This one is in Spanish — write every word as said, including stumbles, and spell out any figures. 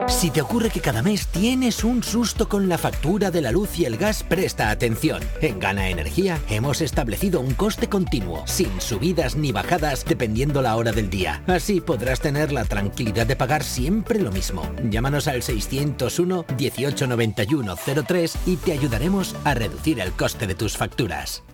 Si te ocurre que cada mes tienes un susto con la factura de la luz y el gas, presta atención. En Gana Energía hemos establecido un coste continuo, sin subidas ni bajadas dependiendo la hora del día. Así podrás tener la tranquilidad de pagar siempre lo mismo. Llámanos al seiscientos uno, dieciocho noventa y uno cero tres y te ayudaremos a reducir el coste de tus facturas.